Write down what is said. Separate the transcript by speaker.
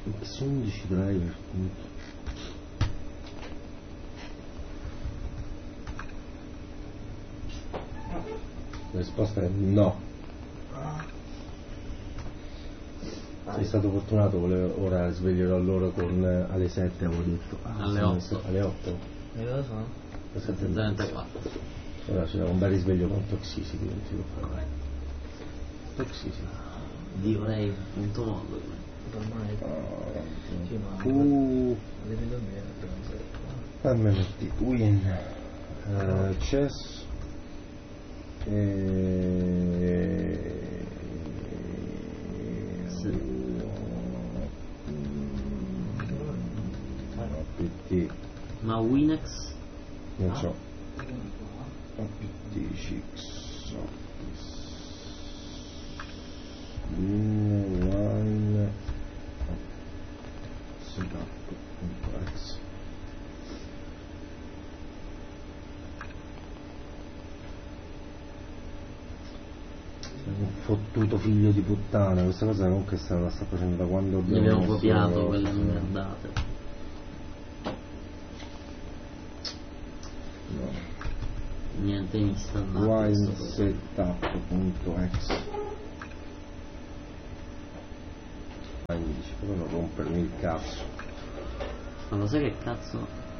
Speaker 1: X11 driver. La risposta è no. Sei stato fortunato, ora sveglierò loro con alle 7 avevo detto.
Speaker 2: Alle 8.
Speaker 1: Alle 8?
Speaker 2: E cosa sono?
Speaker 1: Alle 7:34.
Speaker 2: 34.
Speaker 1: Ora c'era un bel risveglio con Toxicity, non si può fare. Toxicity.
Speaker 2: Dio, lei punto modo. Ormai. Sì, ma devi dormire.
Speaker 1: MMT win chess PT
Speaker 2: Ma Winex?
Speaker 1: non so PT6 line setup.exe. Un fottuto figlio di puttana, questa cosa comunque la sta facendo da quando
Speaker 2: Gli abbiamo copiato quelle merdate.
Speaker 1: No.
Speaker 2: Niente installato.
Speaker 1: Wine setup.exe. Mi dice però non rompermi il cazzo.
Speaker 2: Ma lo sai che cazzo?